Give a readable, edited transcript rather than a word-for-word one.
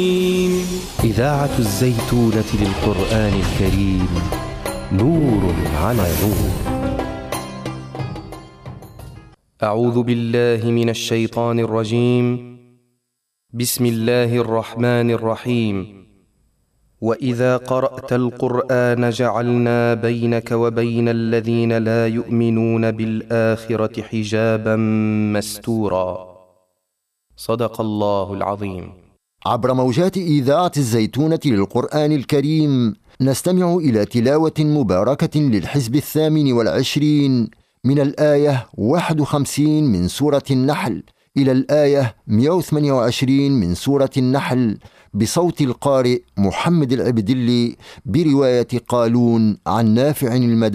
إذاعة الزيتونة للقرآن الكريم، نور على نور. أعوذ بالله من الشيطان الرجيم. بسم الله الرحمن الرحيم. وإذا قرأت القرآن جعلنا بينك وبين الذين لا يؤمنون بالآخرة حجابا مستورا. صدق الله العظيم. عبر موجات إذاعة الزيتونة للقرآن الكريم نستمع إلى تلاوة مباركة للحزب 28 من الآية 51 من سورة النحل إلى الآية 128 من سورة النحل بصوت القارئ محمد العبدلي برواية قالون عن نافع المدني.